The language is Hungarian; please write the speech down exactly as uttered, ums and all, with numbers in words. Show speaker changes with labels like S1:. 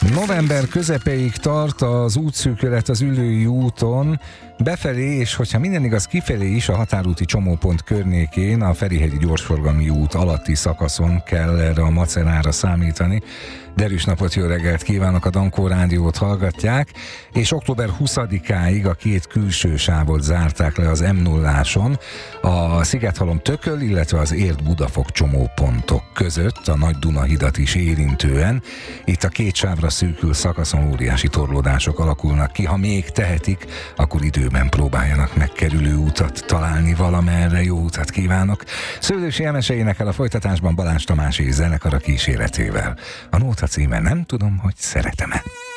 S1: November közepéig tart az útszűkület az Üllői úton, befelé, és hogyha minden igaz, kifelé is a határúti csomópont környékén, a Ferihegyi gyorsforgalmi út alatti szakaszon kell erre a macerára számítani. Derűs napot, jó reggelt kívánok, a Dankó Rádiót hallgatják, és október huszadikáig a két külső sávot zárták le az em nulláson, a Szigethalom-Tököl, illetve az Érd-Budafok csomópontok között, a Nagy Duna hidat is érintően. Itt a két sávra szűkül szakaszon óriási torlódások alakulnak ki. Ha még tehetik, akkor időben próbáljanak meg kerülő utat találni valamerre. Jó utat kívánok! Szőlősi Emese énekel a folytatásban Balázs Tamás és zenekara kíséretével. A nóta címe Nem tudom, hogy szeretem-e.